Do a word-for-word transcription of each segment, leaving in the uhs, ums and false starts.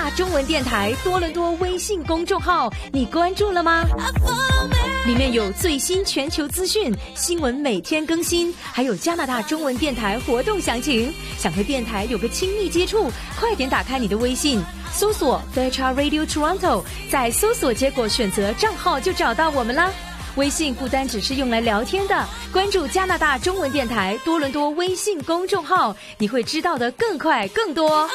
大中文电台多伦多微信公众号，你关注了吗？里面有最新全球资讯，新闻每天更新，还有加拿大中文电台活动详情。想和电台有个亲密接触，快点打开你的微信，搜索 Fairchild Radio Toronto， 在搜索结果选择账号就找到我们啦。微信不单只是用来聊天的，关注加拿大中文电台多伦多微信公众号，你会知道的更快更多。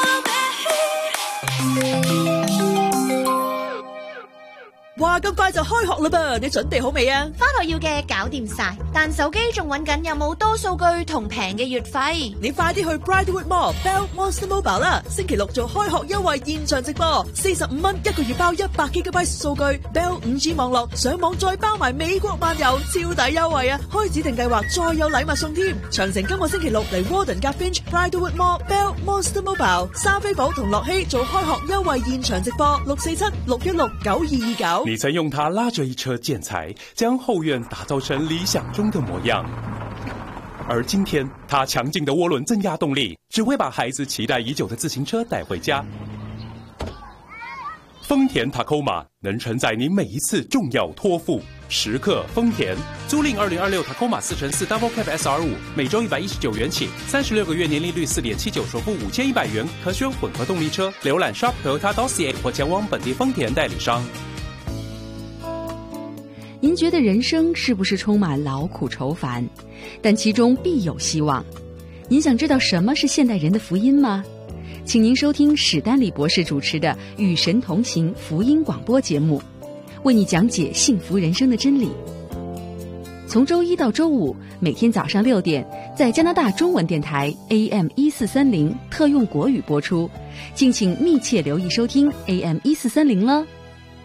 哇，咁快就開學啦噃，你準備好未啊？ 返學要嘅搞掂晒，但手機仲揾緊有冇多數據同平嘅月費。 你快啲去 Bridlewood Mall Bell Monster Mobile 啦！星期六做開學優惠現場直播，四十五蚊一個月包一百 G B 數據 ，Bell 五 G 網絡上網再包埋美國漫遊，超抵優惠啊！開指定計劃再有禮物送添。詳情今個星期六嚟 Warden 夾 Finch Bridlewood Mall Bell Monster Mobile， 沙菲堡同樂希做開學優惠現場直播，六四七六一六九二二九。 你曾用它拉着一车建材，将后院打造成理想中的模样。而今天，它强劲的涡轮增压动力，只会把孩子期待已久的自行车带回家。丰田 Tacoma 能承载你每一次重要托付。时刻丰田，租赁二零二六 Tacoma 四乘四 Double Cab S R 五，每周一百一十九元起，三十六个月年利率四点七九，首付五千一百元，可选混合动力车。浏览 Shop Toyota Dossier 或前往本地丰田代理商。 您觉得人生是不是充满劳苦愁烦？但其中必有希望。您想知道什么是现代人的福音吗？请您收听史丹利博士主持的《与神同行》福音广播节目，为你讲解幸福人生的真理。从周一到周五，每天早上六点，在加拿大中文电台 A M 一四三零特用国语播出，敬请密切留意收听 A M 一四三零了。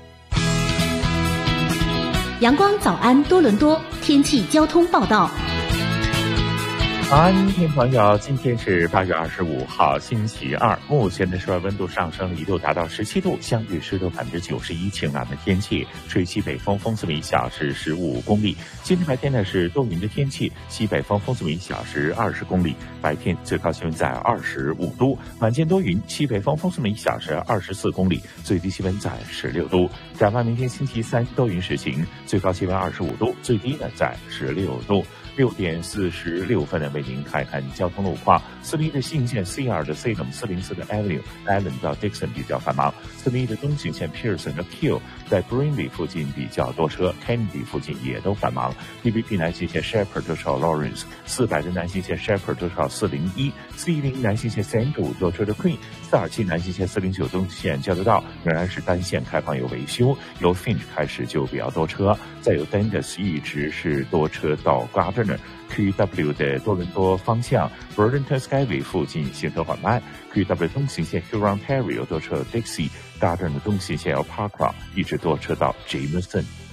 阳光早安多伦多天气交通报道。 早安，听众朋友，今天是八月二十五号，星期二。目前的室外温度上升一度达到十七度，相对湿度百分之九十一，晴朗的天气，吹西北风，风速每小时十五公里。今天白天呢是多云的天气，西北风，风速每小时二十公里。白天最高气温在二十五度，晚间多云，西北风，风速每小时二十四公里，最低气温在十六度。展望明天星期三，多云时晴，最高气温二十五度，最低呢在十六度。六点四十六分呢，为您看看交通路况。四零一的西线 C 二 的 Salem， 四零四的 Avenue、Allen 到 Dixon 比较繁忙。四零一的东行线 Pearson 的 Q 在 Greenlee 附近比较多车 ，Kennedy 附近也都繁忙。D V P 南行线 Shepherd 多朝 Lawrence， 四百的南行线 Shepherd 多朝四零一 ，C 零南行线 Central 多车的 Queen， 四二七南行线四零九东线交流道仍然是单线开放有维修，由 Finch 开始就比较多车，再有 Dundas 一直是多车到 Gardner。Q W 的多伦多方向 Burlington Skyway 附近行车缓慢。Q W 东行线 Huron Ontario 多车 Dixie， Gardner 的东行线 Park Rock 一直多车到 Jameson。